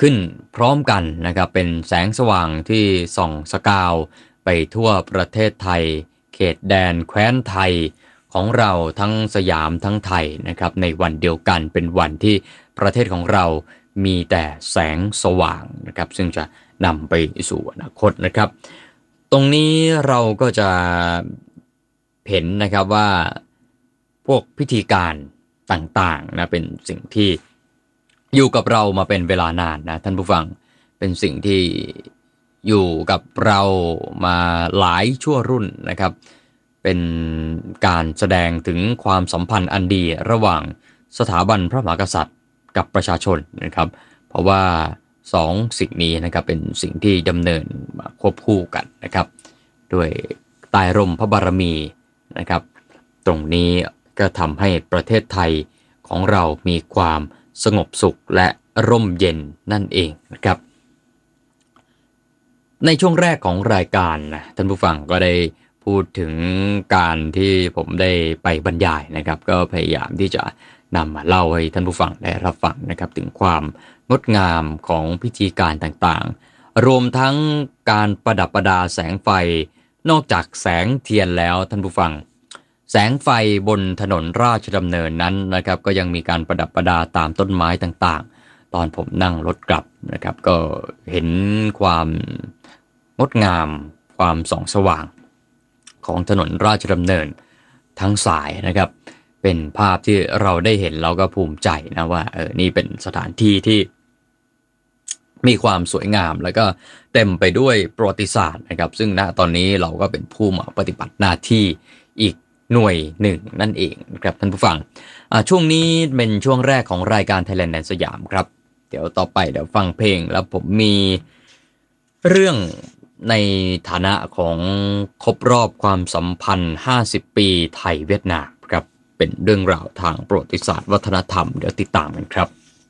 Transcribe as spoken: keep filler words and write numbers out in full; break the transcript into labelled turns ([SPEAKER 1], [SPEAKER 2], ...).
[SPEAKER 1] ขึ้นพร้อมกันนะครับเป็นแสงสว่างที่ส่องสกาวไปทั่วประเทศไทยเขตแดนแคว้นไทยของเราทั้งสยามทั้งไทยนะครับในวันเดียวกันเป็นวันที่ประเทศของเรามีแต่แสงสว่างนะครับซึ่งจะนำไปสู่อนาคตนะครับตรงนี้เราก็จะเห็นนะครับว่าพวกพิธีการต่างๆนะเป็นสิ่งที่อยู่กับเรามาเป็นเวลานานนะท่านผู้ฟังเป็นสิ่งที่อยู่กับเรามาหลายชั่วรุ่นนะครับเป็นการแสดงถึงความสัมพันธ์อันดีระหว่างสถาบันพระมหากษัตริย์กับประชาชนนะครับเพราะว่าสองสิ่งนี้นะครับเป็นสิ่งที่ดำเนินมาควบคู่กันนะครับด้วยใต้ร่มพระบารมีนะครับตรงนี้ก็ทำให้ประเทศไทยของเรามีความสงบสุขและร่มเย็นนั่นเองนะครับในช่วงแรกของรายการนะท่านผู้ฟังก็ได้พูดถึงการที่ผมได้ไปบรรยายนะครับก็พยายามที่จะนำมาเล่าให้ท่านผู้ฟังได้รับฟังนะครับถึงความงดงามของพิธีการต่างๆรวมทั้งการประดับประดาแสงไฟนอกจากแสงเทียนแล้วท่านผู้ฟังแสงไฟบนถนนราชดำเนินนั้นนะครับก็ยังมีการประดับประดาตามต้นไม้ต่างๆตอนผมนั่งรถกลับนะครับก็เห็นความงดงามความส่องสว่างของถนนราชดำเนินทั้งสายนะครับเป็นภาพที่เราได้เห็นเราก็ภูมิใจนะว่าเออนี่เป็นสถานที่ที่มีความสวยงามแล้วก็เต็มไปด้วยประวัติศาสตร์นะครับซึ่งณตอนนี้เราก็เป็นผู้มาปฏิบัติหน้าที่อีกหน่วยหนึ่งนั่นเองครับท่านผู้ฟังช่วงนี้เป็นช่วงแรกของรายการ Thailand แลนด์ สยามครับเดี๋ยวต่อไปเดี๋ยวฟังเพลงแล้วผมมีเรื่องในฐานะของครบรอบความสัมพันธ์ห้าสิบปีไทยเวียดนามครับเป็นเรื่องราวทางประวัติศาสตร์วัฒนธรรมเดี๋ยวติดตามกันครับ